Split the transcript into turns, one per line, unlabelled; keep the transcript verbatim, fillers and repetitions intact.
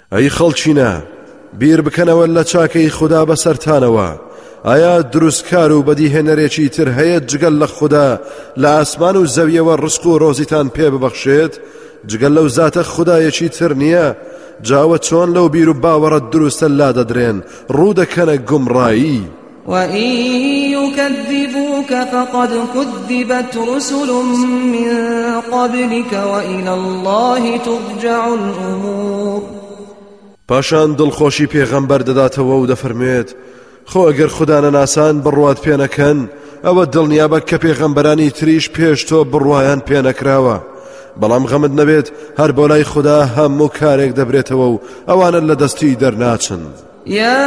ئەی خەڵچینە بیر بکەنەوە لە چاکەی خوددا بەسەرتانەوە ئایا دروستکار و بەدیهێنەرێکی تر هەیە جگەل لە خوددا لە ئاسمان و زەویەوە ڕزق و ڕۆزیتان پێ ببەخشێت جگەل لەو زاتە خودایەکی تر نییە جاوە چۆن لەو بیر و باوەڕەت دروستە لا دەدرێن ڕوودەکەنە گومڕایی
وَإِن يُكَذِّبُوكَ فَقَدْ كُذِّبَتْ رُسُلٌ مِّن قَبْلِكَ وَإِلَى اللَّهِ تُرْجَعُ الْأُمُورُ
پاشان دڵخۆشی پێغەمبەر دەداتەوە و دەفەرمێت خۆ ئەگەر خوددا نەناسان بڕوات پێ نەکەن ئەوە دڵنیابە کە پێغەمبەرانی تریش پێش تۆ بڕوایان پێ نەکراوە بەڵام غەمت نەبێت هەر بۆ لای خوددا هەموو کارێک دەبرێتەوە و ئەوانە لە دەستی دەرناچن.